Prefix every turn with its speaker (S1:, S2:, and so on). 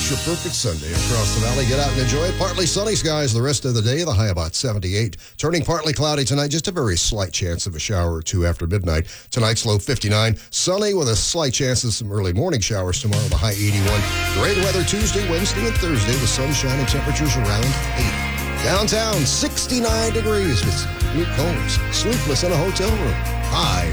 S1: picture perfect Sunday across the valley. Get out and enjoy it. Partly sunny skies the rest of the day. The high about 78. Turning partly cloudy tonight. Just a very slight chance of a shower or two after midnight. Tonight's low 59. Sunny with a slight chance of some early morning showers tomorrow. The high 81. Great weather Tuesday, Wednesday, and Thursday with sunshine and temperatures around 80. Downtown, 69 degrees with Luke Combs. Sleepless in a hotel room. High